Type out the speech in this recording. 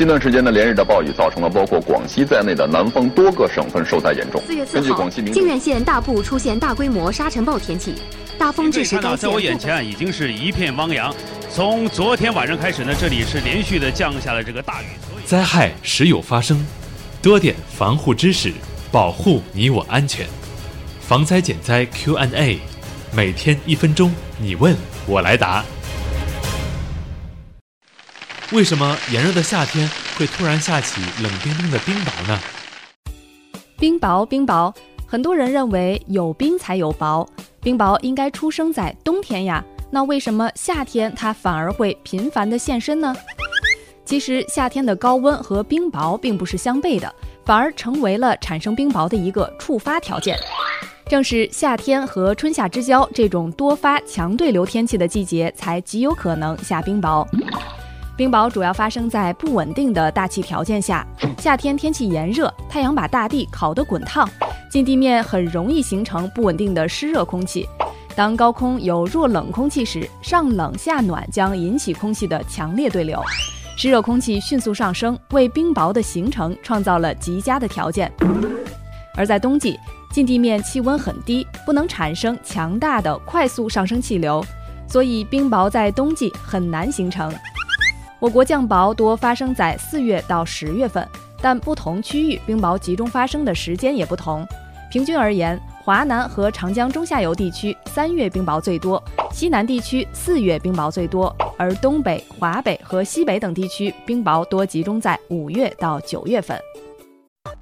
近段时间的连日的暴雨造成了包括广西在内的南方多个省份受灾严重。 4月4号，靖远县大部出现大规模沙尘暴天气，大风致使该县。 在我眼前已经是一片汪洋。从昨天晚上开始呢，这里是连续的降下了这个大雨。 灾害时有发生，多点防护知识，保护你我安全。防灾减灾 Q&A， 每天1分钟，你问我来答。为什么炎热的夏天会突然下起冷冰冰的冰雹呢？ 冰雹，很多人认为有冰才有雹，冰雹应该出生在冬天呀，那为什么夏天它反而会频繁地现身呢？其实夏天的高温和冰雹并不是相悖的，反而成为了产生冰雹的一个触发条件。正是夏天和春夏之交这种多发强对流天气的季节，才极有可能下冰雹。冰雹主要发生在不稳定的大气条件下，夏天天气炎热，太阳把大地烤得滚烫，近地面很容易形成不稳定的湿热空气。当高空有弱冷空气时，上冷下暖将引起空气的强烈对流，湿热空气迅速上升，为冰雹的形成创造了极佳的条件。而在冬季，近地面气温很低，不能产生强大的快速上升气流，所以冰雹在冬季很难形成。我国降雹多发生在4月到10月份，但不同区域冰雹集中发生的时间也不同。平均而言，华南和长江中下游地区3月冰雹最多，西南地区4月冰雹最多，而东北、华北和西北等地区冰雹多集中在5月到9月份。